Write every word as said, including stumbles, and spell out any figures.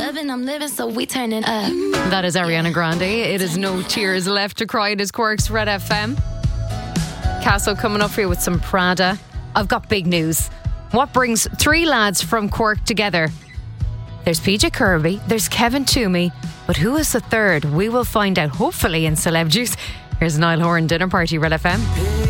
loving, I'm living, so we turning up. That is Ariana Grande. It is No Tears Left to Cry. It is Cork's Red F M. Castle coming up for you with some Prada. I've got big news. What brings three lads from Cork together? There's P J Kirby, there's Kevin Toomey, but who is the third? We will find out, hopefully, in Celeb Juice. Here's Niall Horan, Dinner Party, Red F M.